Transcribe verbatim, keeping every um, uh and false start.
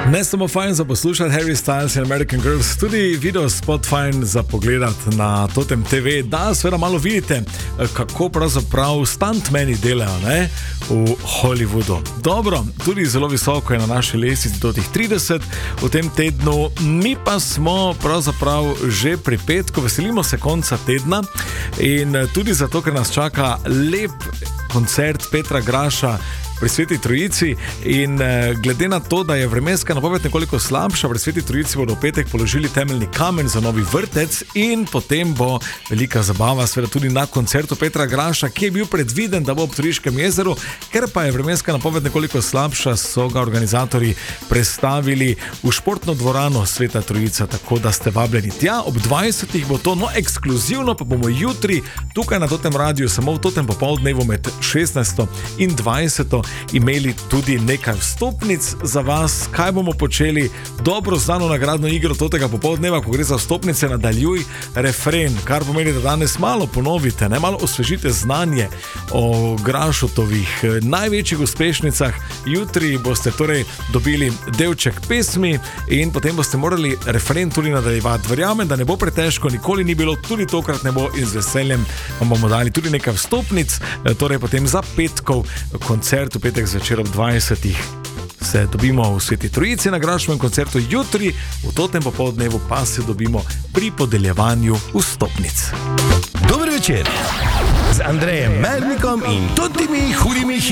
Ne samo fajn za poslušati Harry Styles in American Girls, tudi video spot fajn za pogledati na Totem T V, da seveda malo vidite, kako pravzaprav stuntmeni delajo, ne, v Hollywoodu. Dobro, tudi zelo visoko je na naši lestvici do teh trideset v tem tednu, mi pa smo pravzaprav že pri petku, veselimo se konca tedna in tudi zato, ker nas čaka lep koncert Petra Graša pri Sveti Trojici in glede na to, da je vremenska napoved nekoliko slabša, pri Sveti Trojici bodo v petek položili temeljni kamen za novi vrtec in potem bo velika zabava seveda tudi na koncertu Petra Graša, ki je bil predviden, da bo ob Trojškem jezeru, ker pa je vremenska napoved nekoliko slabša, so ga organizatorji prestavili v športno dvorano Sveta Trojica, tako da ste vabljeni tja, ob dvajsetih bo to, no ekskluzivno pa bomo jutri tukaj na Totem radiju, samo v Totem popoldnevu med šestnajsto in dvajseto imeli tudi nekaj vstopnic za vas. Kaj bomo počeli? Dobro znano nagradno igro totega popoldneva, ko gre za vstopnice, nadaljuj refren, kar pomeni, da danes malo ponovite, ne, malo osvežite znanje o Grašutovih največjih uspešnicah. Jutri boste torej dobili delček pesmi in potem boste morali refren tudi nadaljevati. Verjamem, da ne bo pretežko, nikoli ni bilo, tudi tokrat ne bo in z veseljem vam bomo dali tudi nekaj vstopnic, torej potem za petkov koncert v petek zvečer ob dvajsetih se dobimo v Sveti Trojici na Grašovem koncertu, jutri v Totem popoldnevu pa se dobimo pri podeljevanju vstopnic. Dober večer z Andrejem Mernikom in totimi hudimi